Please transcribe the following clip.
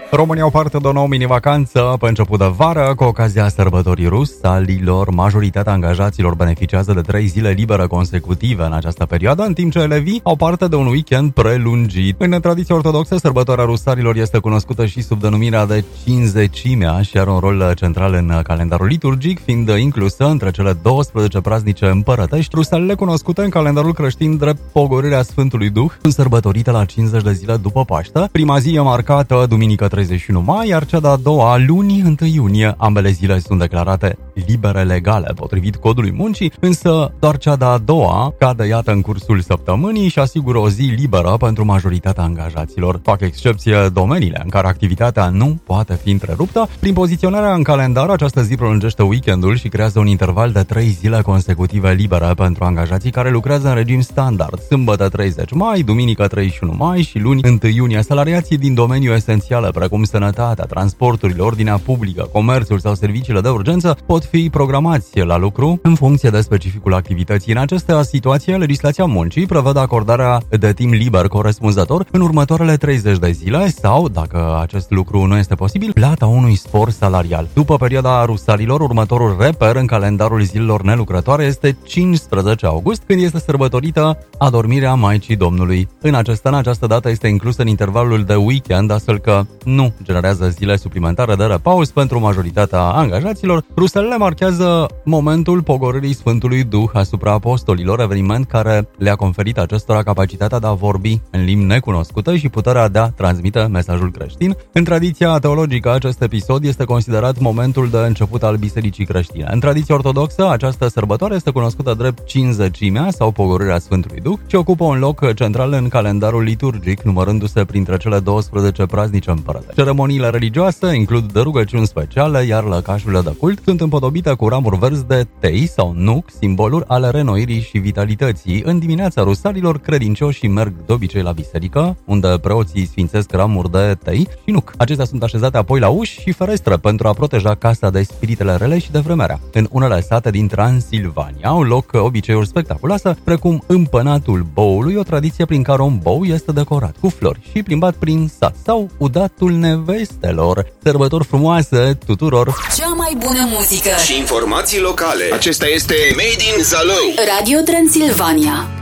Românii au parte de o nouă mini-vacanță pe început de vară. Cu ocazia sărbătorii rusalilor, majoritatea angajaților beneficiază de 3 zile libere consecutive în această perioadă, în timp ce elevii au parte de un weekend prelungit. În tradiția ortodoxă, sărbătoarea rusalilor este cunoscută și sub denumirea de Cinzecimea și are un rol central în calendarul liturgic, fiind inclusă între cele 12 praznice împărătești. Rusalile cunoscute în calendarul creștin drept pogorârea Sfântului Duh sunt sărbătorite la 50 de zile după Paște. Prima zi e marcată duminică 31 mai, iar cea de-a doua luni 1 iunie. Ambele zile sunt declarate libere legale, potrivit codului muncii, însă doar cea de-a doua cade iată în cursul săptămânii și asigură o zi liberă pentru majoritatea angajaților. Fac excepție domeniile în care activitatea nu poate fi întreruptă. Prin poziționarea în calendar, această zi prelungește weekendul și creează un interval de 3 zile consecutive libere pentru angajații care lucrează în regim standard, sâmbătă 30 mai, duminică 31 mai și luni 1 iunie. Salariații din domeniul esențiale, precum sănătatea, transporturile, ordinea publică, comerțul sau serviciile de urgență, pot fi programați la lucru în funcție de specificul activității. În această situație, legislația muncii prevede acordarea de timp liber corespunzător în următoarele 30 de zile sau, dacă acest lucru nu este posibil, plata unui spor salarial. După perioada rusalilor, următorul reper în calendarul zilelor nelucrătoare este 15 august, când este sărbătorită adormirea Maicii Domnului. În acest an, această dată este inclusă în intervalul de weekend, astfel că nu generează zile suplimentare de repaus pentru majoritatea angajaților. Rusalile marchează momentul pogorârii Sfântului Duh asupra apostolilor, eveniment care le-a conferit acestora capacitatea de a vorbi în limbi necunoscute și puterea de a transmite mesajul creștin. În tradiția teologică, acest episod este considerat momentul de început al bisericii creștine. În tradiția ortodoxă, această sărbătoare este cunoscută drept Cinzecimea sau pogorârea Sfântului Duh și ocupă un loc central în calendarul liturgic, numărându-se printre cele 12 praznice împărătești. Ceremoniile religioase includ de rugăciuni speciale, iar lăcașurile de cult sunt împodobite cu ramuri verzi de tei sau nuc, simboluri ale renoirii și vitalității. În dimineața rusalilor, credincioșii merg de obicei la biserică, unde preoții sfințesc ramuri de tei și nuc. Acestea sunt așezate apoi la uși și ferestre pentru a proteja casa de spiritele rele și de vremea. În unele sate din Transilvania au loc obiceiuri spectaculoase, precum împănatul boului, o tradiție prin care un bou este decorat cu flori și plimbat prin sat, sau udatul nevestelor. Sărbători frumoase tuturor! Cea mai bună muzică și informații locale. Acesta este Made in Zalău. Radio Transilvania.